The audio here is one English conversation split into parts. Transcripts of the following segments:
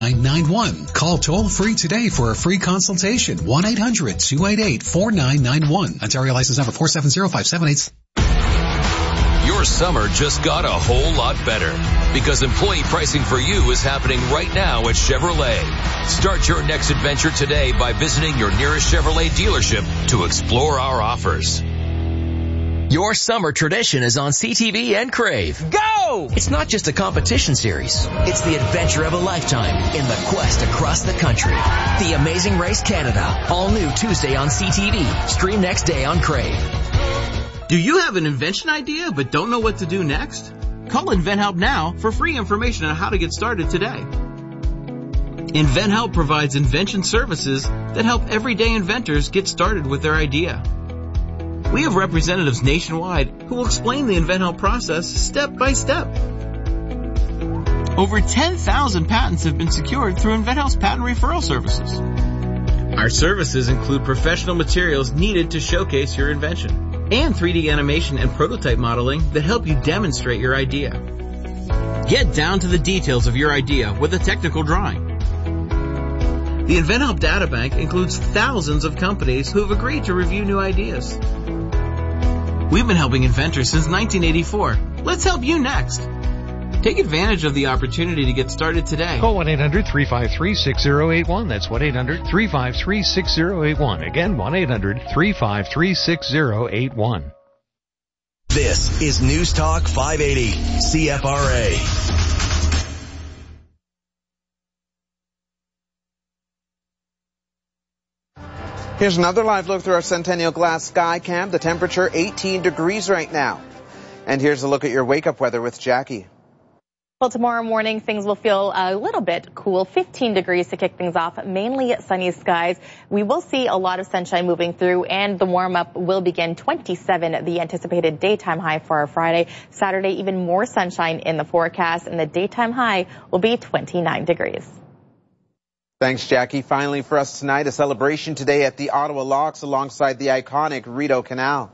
991. Call toll free today for a free consultation. 1-800-288-4991. Ontario license number 470578. Your summer just got a whole lot better because employee pricing for you is happening right now at Chevrolet. Start your next adventure today by visiting your nearest Chevrolet dealership to explore our offers. Your summer tradition is on CTV and Crave. Go! It's not just a competition series. It's the adventure of a lifetime in the quest across the country. The Amazing Race Canada. All new Tuesday on CTV. Stream next day on Crave. Do you have an invention idea but don't know what to do next? Call InventHelp now for free information on how to get started today. InventHelp provides invention services that help everyday inventors get started with their idea. We have representatives nationwide who will explain the InventHelp process step by step. Over 10,000 patents have been secured through InventHelp's patent referral services. Our services include professional materials needed to showcase your invention and 3D animation and prototype modeling that help you demonstrate your idea. Get down to the details of your idea with a technical drawing. The InventHelp Databank includes thousands of companies who have agreed to review new ideas. We've been helping inventors since 1984. Let's help you next. Take advantage of the opportunity to get started today. Call 1-800-353-6081. That's 1-800-353-6081. Again, 1-800-353-6081. This is News Talk 580, CFRA. Here's another live look through our Centennial Glass Sky Cam. The temperature 18 degrees right now. And here's a look at your wake-up weather with Jackie. Well, tomorrow morning, things will feel a little bit cool. 15 degrees to kick things off, mainly sunny skies. We will see a lot of sunshine moving through, and the warm-up will begin 27, the anticipated daytime high for our Friday. Saturday, even more sunshine in the forecast, and the daytime high will be 29 degrees. Thanks, Jackie. Finally for us tonight, a celebration today at the Ottawa Locks alongside the iconic Rideau Canal.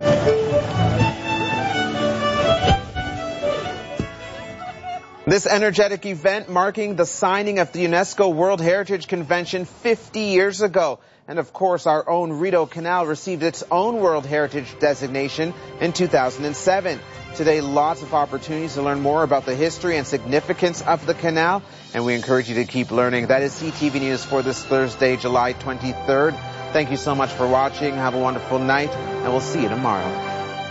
This energetic event marking the signing of the UNESCO World Heritage Convention 50 years ago. And of course, our own Rideau Canal received its own World Heritage designation in 2007. Today, lots of opportunities to learn more about the history and significance of the canal, and we encourage you to keep learning. That is CTV News for this Thursday, July 23rd. Thank you so much for watching. Have a wonderful night, and we'll see you tomorrow.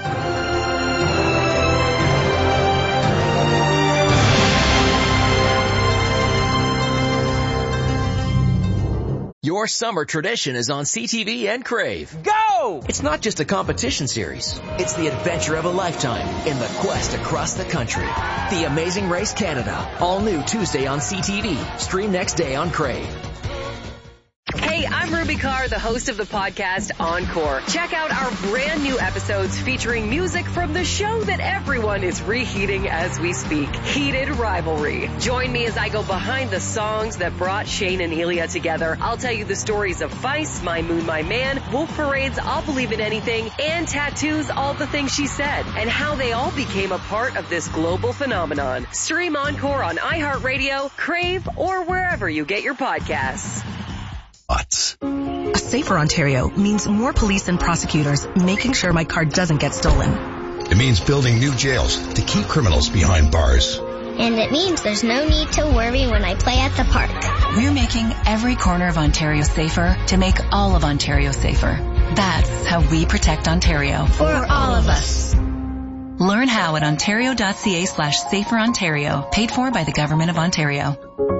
Your summer tradition is on CTV and Crave. Go! It's not just a competition series. It's the adventure of a lifetime in the quest across the country. The Amazing Race Canada. All new Tuesday on CTV. Stream next day on Crave. Hey, I'm Ruby Carr, the host of the podcast Encore. Check out our brand new episodes featuring music from the show that everyone is reheating as we speak, Heated Rivalry. Join me as I go behind the songs that brought Shane and Elia together. I'll tell you the stories of Vice, My Moon, My Man, Wolf Parade's I'll Believe in Anything, and Tattoo's All the Things She Said, and how they all became a part of this global phenomenon. Stream Encore on iHeartRadio, Crave, or wherever you get your podcasts. A safer Ontario means more police and prosecutors making sure my car doesn't get stolen. It means building new jails to keep criminals behind bars. And it means there's no need to worry when I play at the park. We're making every corner of Ontario safer to make all of Ontario safer. That's how we protect Ontario. For all of us. Learn how at ontario.ca/saferontario. Paid for by the Government of Ontario.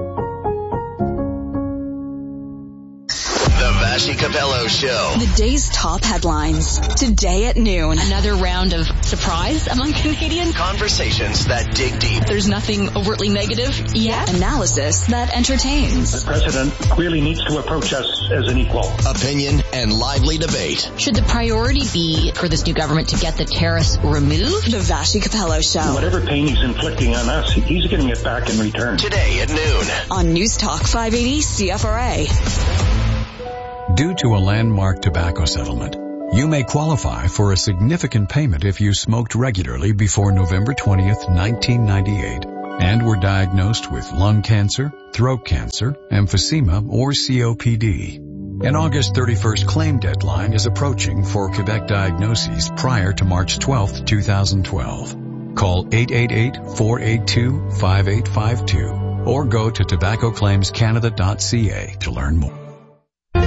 The Vassy Capello Show. The day's top headlines. Today at noon. Another round of surprise among Canadians. Conversations that dig deep. There's nothing overtly negative yet. Analysis that entertains. The president clearly needs to approach us as an equal. Opinion and lively debate. Should the priority be for this new government to get the tariffs removed? The Vassy Capello Show. Whatever pain he's inflicting on us, he's getting it back in return. Today at noon. On News Talk 580 CFRA. Due to a landmark tobacco settlement, you may qualify for a significant payment if you smoked regularly before November 20th, 1998. and were diagnosed with lung cancer, throat cancer, emphysema, or COPD. An August 31st claim deadline is approaching for Quebec diagnoses prior to March 12, 2012. Call 888-482-5852 or go to tobaccoclaimscanada.ca to learn more.